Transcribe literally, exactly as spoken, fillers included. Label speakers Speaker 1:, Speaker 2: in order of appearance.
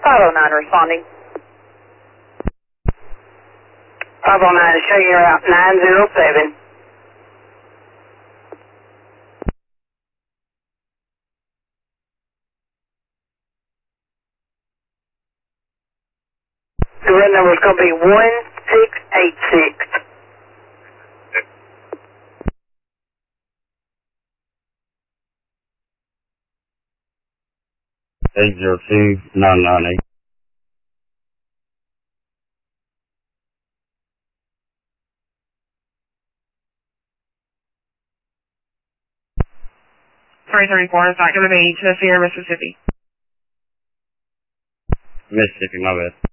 Speaker 1: five oh nine responding. five oh nine, show you route nine zero seven. The run number is going to be one six eight six.
Speaker 2: eight zero two nine nine eight.
Speaker 3: three thirty-four, is that going to be to Sierra, Mississippi?
Speaker 2: Mississippi, my bad.